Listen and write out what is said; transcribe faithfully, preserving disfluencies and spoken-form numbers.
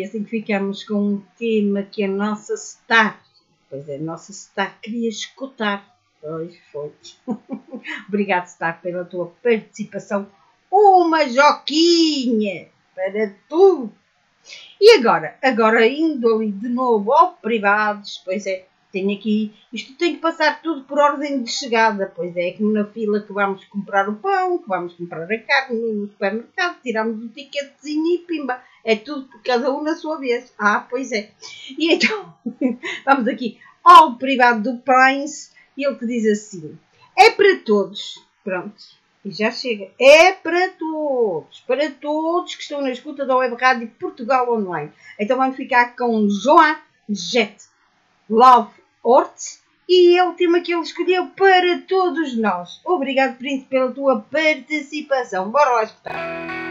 assim que ficamos com um tema que a nossa Star, pois é, a nossa Star queria escutar. Pois foi. Obrigado, Star, pela tua participação. Uma joquinha para tu. E agora? Agora indo ali de novo ao privados, pois é, tenho aqui, isto tem que passar tudo por ordem de chegada, pois é, como na fila que vamos comprar o pão, que vamos comprar a carne no supermercado, tiramos o ticketzinho e pimba, é tudo cada um na sua vez. Ah, pois é. E então, vamos aqui ao privado do Prince, e ele que diz assim, é para todos, pronto. E já chega. É para todos. Para todos que estão na escuta da Web Rádio Portugal Online. Então vamos ficar com Joan Jett. Love Hort. E é o tema que ele escolheu para todos nós. Obrigado, Príncipe, pela tua participação. Bora lá escutar.